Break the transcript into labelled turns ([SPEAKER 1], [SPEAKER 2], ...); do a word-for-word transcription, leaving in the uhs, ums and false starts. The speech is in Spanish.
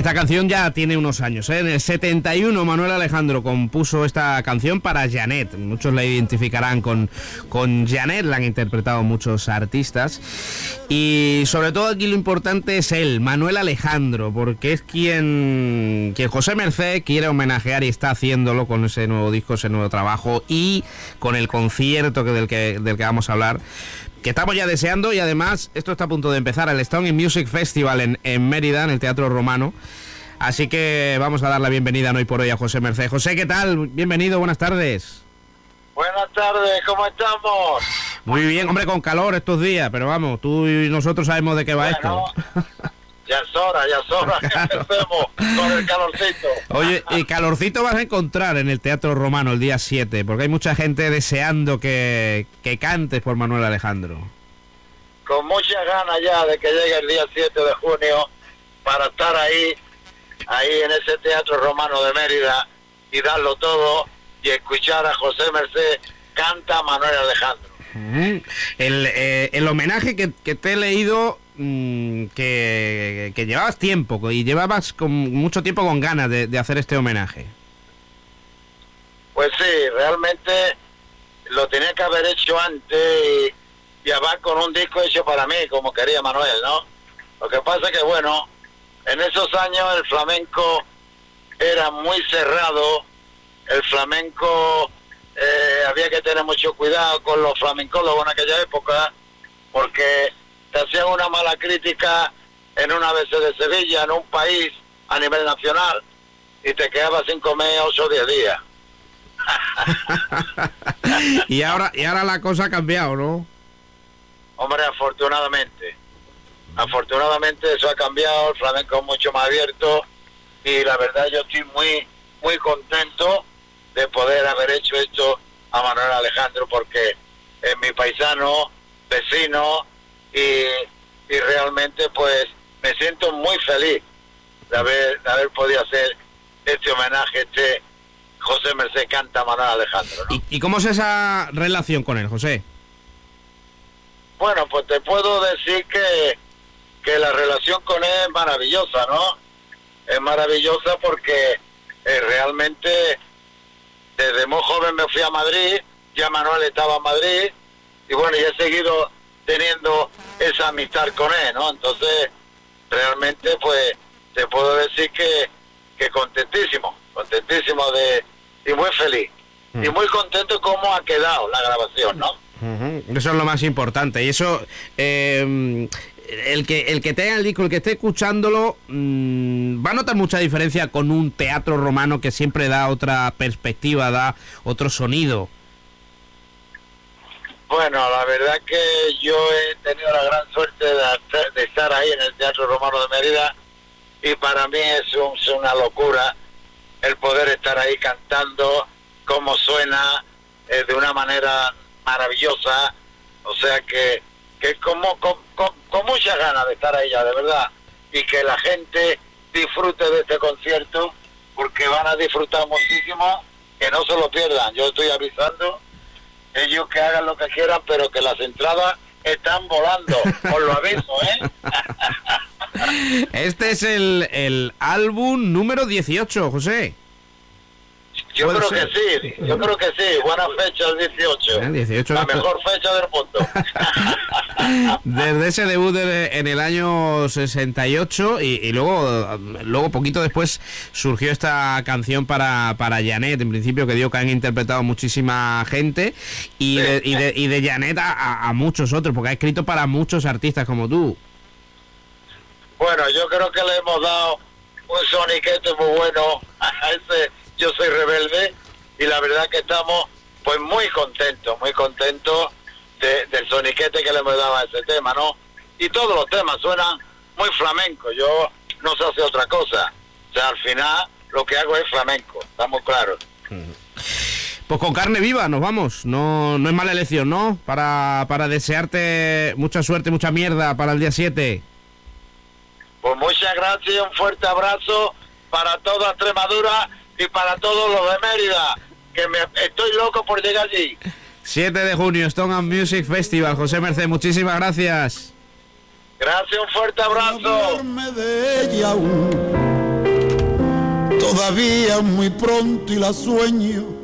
[SPEAKER 1] esta canción ya tiene unos años, ¿eh? En el setenta y uno Manuel Alejandro compuso esta canción para Janet. Muchos la identificarán con, con Janet, la han interpretado muchos artistas. Y sobre todo aquí lo importante es él, Manuel Alejandro, porque es quien, quien José Mercé quiere homenajear y está haciéndolo con ese nuevo disco, ese nuevo trabajo y con el concierto que del, que, del que vamos a hablar, que estamos ya deseando. Y además esto está a punto de empezar, el Stone Music Festival en, en Mérida, en el Teatro Romano. Así que vamos a dar la bienvenida hoy por hoy a José Mercé. José, ¿qué tal? Bienvenido, buenas tardes.
[SPEAKER 2] Buenas tardes, ¿cómo estamos?
[SPEAKER 1] Muy bien, hombre, con calor estos días, pero vamos, tú y nosotros sabemos de qué va
[SPEAKER 2] bueno,
[SPEAKER 1] esto.
[SPEAKER 2] Ya es hora, ya es hora que empecemos con el calorcito.
[SPEAKER 1] Oye, y calorcito vas a encontrar en el Teatro Romano el día siete, porque hay mucha gente deseando que, que cantes por Manuel Alejandro.
[SPEAKER 2] Con muchas ganas ya de que llegue el día siete de junio para estar ahí, ahí en ese Teatro Romano de Mérida y darlo todo y escuchar a José Mercé canta Manuel Alejandro.
[SPEAKER 1] Uh-huh. El, eh, el homenaje que, que te he leído, mmm, que, que llevabas tiempo y llevabas con mucho tiempo con ganas de, de hacer este homenaje.
[SPEAKER 2] Pues sí, realmente lo tenía que haber hecho antes y, y abajo con un disco hecho para mí, como quería Manuel, ¿no? Lo que pasa es que, bueno, en esos años el flamenco era muy cerrado, el flamenco... Eh, había que tener mucho cuidado con los flamencólogos en aquella época, porque te hacían una mala crítica en una vez de Sevilla, en un país a nivel nacional, y te quedabas sin comer ocho o diez días.
[SPEAKER 1] y ahora y ahora la cosa ha cambiado, ¿no?
[SPEAKER 2] Hombre, afortunadamente. Afortunadamente eso ha cambiado, el flamenco es mucho más abierto, y la verdad yo estoy muy, muy contento de poder haber hecho esto a Manuel Alejandro, porque es mi paisano, vecino, y, y realmente pues me siento muy feliz de haber, de haber podido hacer este homenaje, este José Mercé canta a Manuel Alejandro, ¿no?
[SPEAKER 1] ¿Y, ¿Y cómo es esa relación con él, José?
[SPEAKER 2] Bueno, pues te puedo decir que, que la relación con él es maravillosa, ¿no? Es maravillosa porque eh, realmente... Desde muy joven me fui a Madrid, ya Manuel estaba en Madrid, y bueno, y he seguido teniendo esa amistad con él, ¿no? Entonces, realmente, pues, te puedo decir que, que contentísimo, contentísimo de y muy feliz. Mm. Y muy contento cómo ha quedado la grabación, ¿no?
[SPEAKER 1] Uh-huh. Eso es lo más importante, y eso... Eh... El que el que tenga el disco, el que esté escuchándolo, mmm, va a notar mucha diferencia con un Teatro Romano que siempre da otra perspectiva, da otro sonido.
[SPEAKER 2] Bueno, la verdad que yo he tenido la gran suerte de, de estar ahí en el Teatro Romano de Mérida, y para mí es, un, es una locura el poder estar ahí cantando, cómo suena, eh, de una manera maravillosa, o sea que que como con, con, con muchas ganas de estar ahí ya, de verdad, y que la gente disfrute de este concierto, porque van a disfrutar muchísimo, que no se lo pierdan. Yo estoy avisando, ellos que hagan lo que quieran, pero que las entradas están volando, os lo aviso, ¿eh?
[SPEAKER 1] Este es el, el álbum número dieciocho, José.
[SPEAKER 2] Yo creo ser? que sí, yo creo que sí, buena fecha el dieciocho,
[SPEAKER 1] ¿Eh? dieciocho
[SPEAKER 2] la mejor fecha del mundo.
[SPEAKER 1] Desde ese debut de, en el año sesenta y ocho y, y luego luego poquito después surgió esta canción para, para Janet, en principio, que digo que han interpretado muchísima gente, y sí. de, y de, y de Janet a, a muchos otros, porque ha escrito para muchos artistas como tú.
[SPEAKER 2] Bueno, yo creo que le hemos dado un soniquete muy bueno a ese Yo Soy Rebelde, y la verdad que estamos pues muy contentos, muy contentos de, del soniquete que le hemos dado a ese tema, ¿no? Y todos los temas suenan muy flamenco, yo no sé hacer otra cosa, o sea, al final lo que hago es flamenco, estamos claros.
[SPEAKER 1] Pues con carne viva nos vamos, no no es mala elección, ¿no? Para, para desearte mucha suerte, mucha mierda para el día siete.
[SPEAKER 2] Pues muchas gracias, un fuerte abrazo para toda Extremadura y para todos los de Mérida, que me estoy loco por llegar allí.
[SPEAKER 1] siete de junio, Stone Music Festival. José Mercé, muchísimas gracias.
[SPEAKER 2] Gracias, un fuerte abrazo.
[SPEAKER 3] Todavía muy pronto y la sueño